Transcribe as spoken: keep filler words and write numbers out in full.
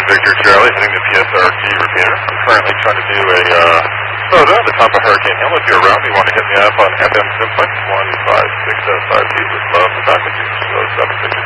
Victor Charlie, hitting the P S R T repeater. I'm currently trying to do a uh, photo of the top of Hurricane Hill. If you're around, you want to hit me up on F M Simplex one five six five two. Just love to talk with you. So seven six